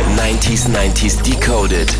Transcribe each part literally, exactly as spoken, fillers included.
neunzig neunzig Decoded.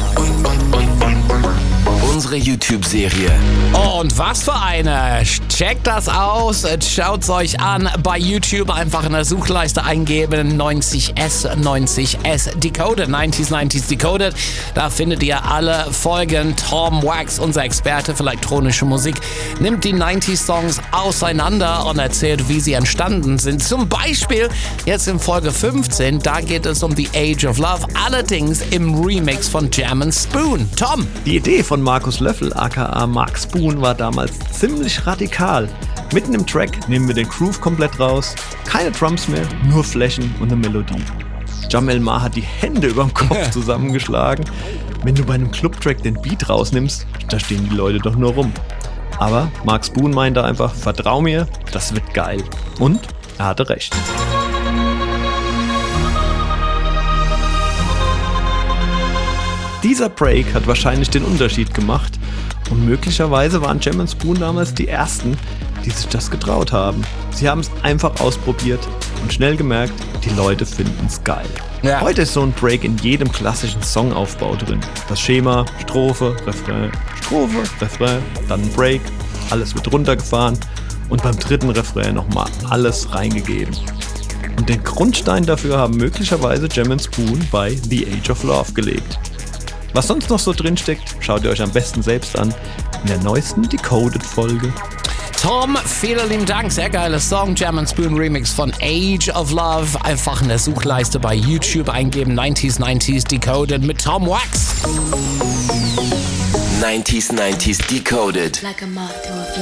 Unsere YouTube-Serie. Und was für eine! Checkt das aus, schaut's euch an. Bei YouTube einfach in der Suchleiste eingeben neunzig S, neunzig S Decoded, neunzig neunzig Decoded. Da findet ihr alle Folgen. Tom Wax, unser Experte für elektronische Musik, nimmt die neunzig Songs auseinander und erzählt, wie sie entstanden sind. Zum Beispiel jetzt in Folge fünfzehn, da geht es um The Age of Love, allerdings im Remix von Jam and Spoon. Tom! Die Idee von Markus Löffel, aka Mark Spoon, war damals ziemlich radikal. Mitten im Track nehmen wir den Groove komplett raus, keine Drums mehr, nur Flächen und eine Melodie. Jamel Ma hat die Hände überm Kopf zusammengeschlagen. Wenn du bei einem Club-Track den Beat rausnimmst, da stehen die Leute doch nur rum. Aber Mark Spoon meinte einfach, vertrau mir, das wird geil. Und er hatte recht. Dieser Break hat wahrscheinlich den Unterschied gemacht und möglicherweise waren Jam and Spoon damals die ersten, die sich das getraut haben. Sie haben es einfach ausprobiert und schnell gemerkt, die Leute finden es geil. Ja. Heute ist so ein Break in jedem klassischen Songaufbau drin. Das Schema, Strophe, Refrain, Strophe, Refrain, dann ein Break, alles wird runtergefahren und beim dritten Refrain nochmal alles reingegeben. Und den Grundstein dafür haben möglicherweise Jam and Spoon bei The Age of Love gelegt. Was sonst noch so drin steckt, schaut ihr euch am besten selbst an in der neuesten Decoded-Folge. Tom, vielen lieben Dank. Sehr geiler Song. Jam and Spoon Remix von Age of Love. Einfach in der Suchleiste bei YouTube eingeben. neunzig neunzig Decoded mit Tom Wax. neunzig neunzig Decoded. Like a moth to a